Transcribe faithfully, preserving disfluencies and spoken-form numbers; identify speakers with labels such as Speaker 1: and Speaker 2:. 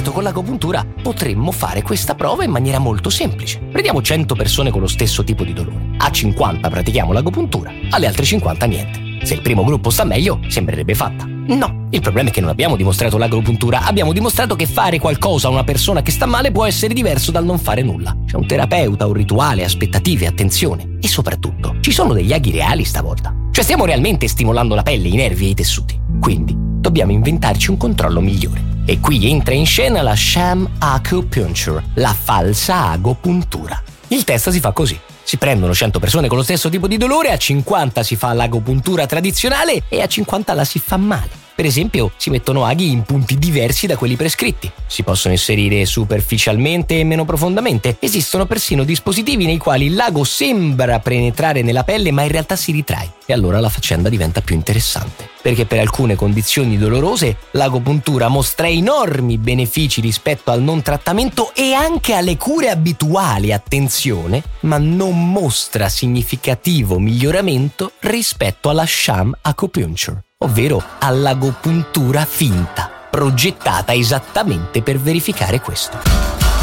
Speaker 1: Certo, con l'agopuntura potremmo fare questa prova in maniera molto semplice. Prendiamo cento persone con lo stesso tipo di dolore. A cinquanta pratichiamo l'agopuntura, alle altre cinquanta niente. Se il primo gruppo sta meglio, sembrerebbe fatta. No, il problema è che non abbiamo dimostrato l'agopuntura, abbiamo dimostrato che fare qualcosa a una persona che sta male può essere diverso dal non fare nulla. C'è un terapeuta, un rituale, aspettative, attenzione. E soprattutto, ci sono degli aghi reali stavolta. Cioè stiamo realmente stimolando la pelle, i nervi e i tessuti. Quindi, dobbiamo inventarci un controllo migliore. E qui entra in scena la sham acupuncture, la falsa agopuntura. Il test si fa così. Si prendono cento persone con lo stesso tipo di dolore, a cinquanta si fa l'agopuntura tradizionale e a cinquanta la si fa male. Per esempio, si mettono aghi in punti diversi da quelli prescritti. Si possono inserire superficialmente e meno profondamente. Esistono persino dispositivi nei quali l'ago sembra penetrare nella pelle, ma in realtà si ritrae. E allora la faccenda diventa più interessante. Perché per alcune condizioni dolorose, l'agopuntura mostra enormi benefici rispetto al non trattamento e anche alle cure abituali, attenzione, ma non mostra significativo miglioramento rispetto alla sham acupuncture, ovvero all'agopuntura finta, progettata esattamente per verificare questo.